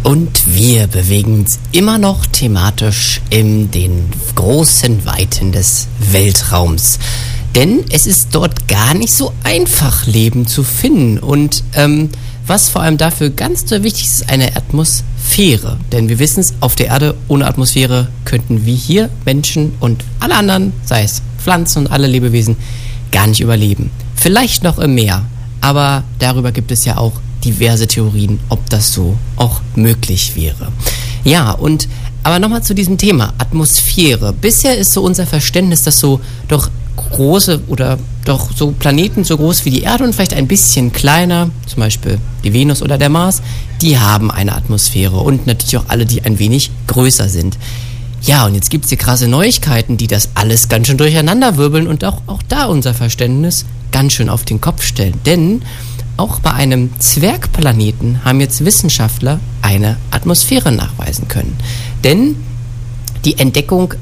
Und wir bewegen uns immer noch thematisch in den großen Weiten des Weltraums. Denn es ist dort gar nicht so einfach, Leben zu finden. Und was vor allem dafür ganz so wichtig ist, eine Atmosphäre. Denn wir wissen es, auf der Erde ohne Atmosphäre könnten wir hier, Menschen und alle anderen, sei es Pflanzen und alle Lebewesen, gar nicht überleben. Vielleicht noch im Meer, aber darüber gibt es ja auch diverse Theorien, ob das so auch möglich wäre. Ja, aber nochmal zu diesem Thema Atmosphäre. Bisher ist so unser Verständnis, dass so doch große oder doch so Planeten so groß wie die Erde und vielleicht ein bisschen kleiner, zum Beispiel die Venus oder der Mars, die haben eine Atmosphäre und natürlich auch alle, die ein wenig größer sind. Ja, und jetzt gibt es hier krasse Neuigkeiten, die das alles ganz schön durcheinander wirbeln und auch da unser Verständnis ganz schön auf den Kopf stellen. Denn auch bei einem Zwergplaneten haben jetzt Wissenschaftler eine Atmosphäre nachweisen können. Denn die Entdeckung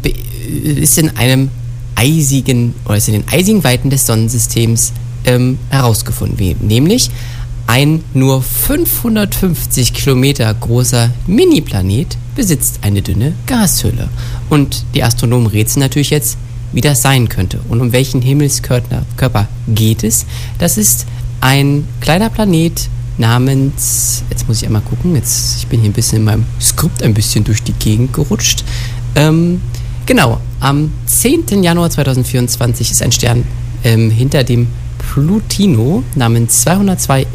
ist in den eisigen Weiten des Sonnensystems herausgefunden. Nämlich ein nur 550 Kilometer großer Mini-Planet besitzt eine dünne Gashülle. Und die Astronomen rätseln natürlich jetzt, wie das sein könnte und um welchen Himmelskörper geht es. Das ist ein kleiner Planet namens, jetzt muss ich einmal gucken, ich bin hier ein bisschen in meinem Skript ein bisschen durch die Gegend gerutscht. Genau, am 10. Januar 2024 ist ein Stern hinter dem Plutino namens 202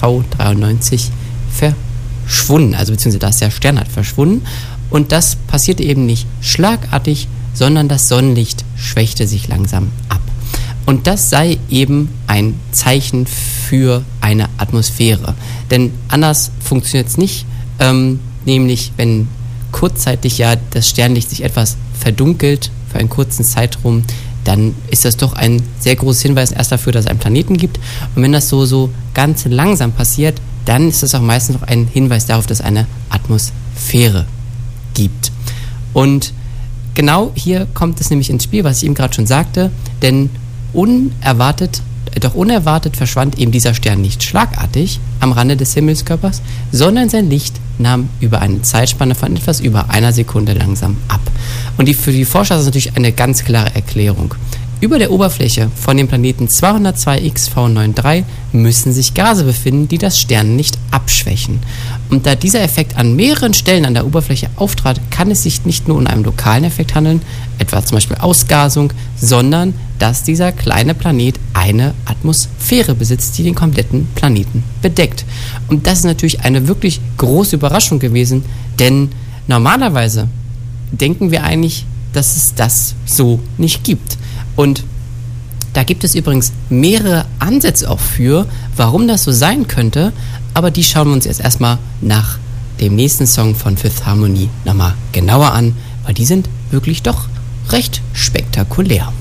XV93 verschwunden, also beziehungsweise der Stern hat verschwunden und das passierte eben nicht schlagartig, sondern das Sonnenlicht schwächte sich langsam ab. Und das sei eben ein Zeichen für eine Atmosphäre. Denn anders funktioniert es nicht, nämlich wenn kurzzeitig ja das Sternlicht sich etwas verdunkelt für einen kurzen Zeitraum, dann ist das doch ein sehr großes Hinweis erst dafür, dass es einen Planeten gibt. Und wenn das so ganz langsam passiert, dann ist das auch meistens noch ein Hinweis darauf, dass es eine Atmosphäre gibt. Und genau hier kommt es nämlich ins Spiel, was ich eben gerade schon sagte, denn unerwartet verschwand eben dieser Stern nicht schlagartig am Rande des Himmelskörpers, sondern sein Licht nahm über eine Zeitspanne von etwas über einer Sekunde langsam ab. Und für die Forscher ist das natürlich eine ganz klare Erklärung. Über der Oberfläche von dem Planeten 202 XV93 müssen sich Gase befinden, die das Sternenlicht abschwächen. Und da dieser Effekt an mehreren Stellen an der Oberfläche auftrat, kann es sich nicht nur um einen lokalen Effekt handeln, etwa zum Beispiel Ausgasung, sondern dass dieser kleine Planet eine Atmosphäre besitzt, die den kompletten Planeten bedeckt. Und das ist natürlich eine wirklich große Überraschung gewesen, denn normalerweise denken wir eigentlich, dass es das so nicht gibt. Und da gibt es übrigens mehrere Ansätze auch für, warum das so sein könnte, aber die schauen wir uns jetzt erstmal nach dem nächsten Song von Fifth Harmony nochmal genauer an, weil die sind wirklich doch recht spektakulär.